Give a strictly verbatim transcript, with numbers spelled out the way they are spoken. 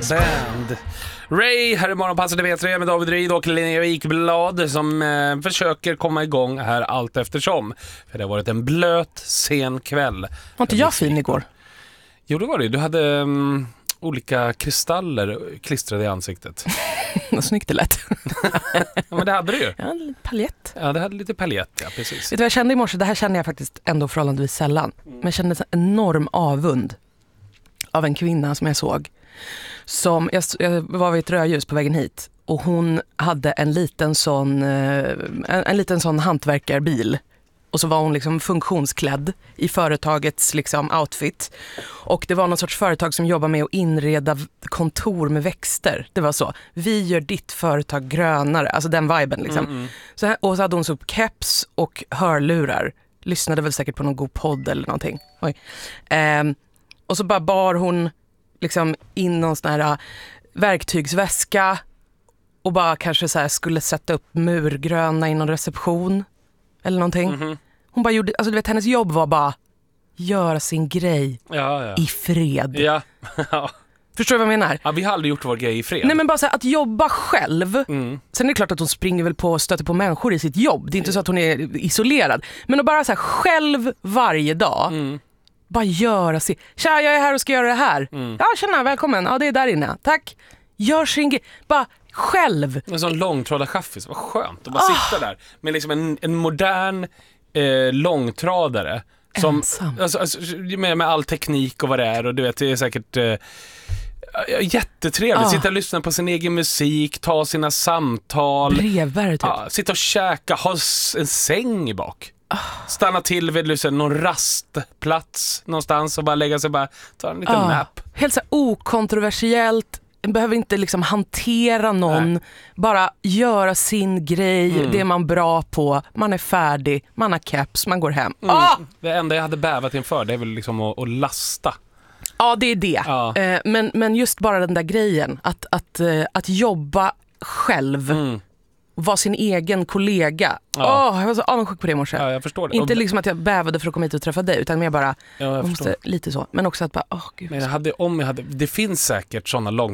Band. Ray, här är morgonpasset i V tre med David Ryd och Linnea Wikblad som eh, försöker komma igång här allt eftersom. För det har varit en blöt, sen kväll. Var inte jag fin igår? Jo, det var det. Du hade um, olika kristaller klistrade i ansiktet. Vad snyggt det lät. Ja, men det hade du ju. Ja, lite paljett. Ja, det hade lite paljett, ja, precis. Vet du vad jag kände i morse? Det här känner jag faktiskt ändå förhållandevis sällan. Men jag kände en enorm avund av en kvinna som jag såg. Som, jag, jag var vid ett rödljus på vägen hit och hon hade en liten sån, en, en liten sån hantverkarbil. Och så var hon liksom funktionsklädd i företagets liksom outfit. Och det var någon sorts företag som jobbar med att inreda kontor med växter. Det var så. Vi gör ditt företag grönare. Alltså den viben liksom. Mm, mm. Så här, och så hade hon så upp keps och hörlurar. Lyssnade väl säkert på någon god podd eller någonting. Oj. Ehm, och så bara bar hon liksom in någon sån här verktygsväska. Och bara kanske så här skulle sätta upp murgröna i någon reception. Eller någonting. Mm-hmm. Hon bara gjorde, alltså du vet, hennes jobb var bara göra sin grej ja, ja. i fred. Ja. Förstår du vad jag menar? Ja, vi har aldrig gjort vår grej i fred. Nej, men bara så här, att jobba själv. Mm. Sen är det klart att hon springer väl på och stöter på människor i sitt jobb. Det är inte så att hon är isolerad. Men att bara så här, själv varje dag. Mm. Bara göra sin... Tja, jag är här och ska göra det här. Mm. Ja, tjena, välkommen. Ja, det är där inne. Tack. Gör sin grej. Bara själv. En sån långtradarchaffis. Vad skönt att bara oh. sitta där. Med liksom en, en modern eh, långtradare. Som, alltså, alltså, med, med all teknik och vad det är. Och du vet, det är säkert... Eh, jättetrevligt. Oh. Sitta och lyssna på sin egen musik. Ta sina samtal. Brevbärare typ. Ja, sitta och käka. Ha en säng i bak. Stanna till vid liksom, någon rastplats någonstans och bara lägga sig och bara ta en liten oh. nap. Helt så här okontroversiellt. Behöver inte liksom hantera någon. Nej. Bara göra sin grej. Mm. Det är man bra på. Man är färdig. Man har caps. Man går hem. Mm. Oh! Det enda jag hade bävat inför det är väl liksom att, att lasta. Ja, det är det. Ja. Eh, men, men just bara den där grejen. Att, att, eh, att jobba själv. Mm. Var sin egen kollega. Åh, ja. oh, jag var så avundsjuk på det i morse. Ja, jag förstår det. Inte liksom att jag bävade för att komma hit och träffa dig, utan mer bara, ja, jag måste, lite så. Men också att bara, åh oh, gud. Men jag hade, om jag hade, det finns säkert sådana lång